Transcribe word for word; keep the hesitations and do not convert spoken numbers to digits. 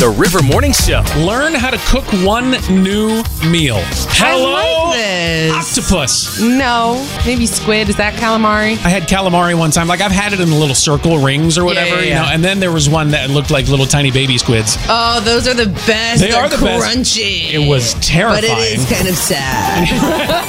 The River Morning Show. Learn how to cook one new meal. Hello, I like this. octopus. No, maybe squid. Is that calamari? I had calamari one time. Like, I've had it in the little circle rings or whatever, Yeah, yeah, you know. yeah. And then there was one that looked like little tiny baby squids. Oh, those are the best. They They're are the best. crunchy. It was terrifying. But it is kind of sad.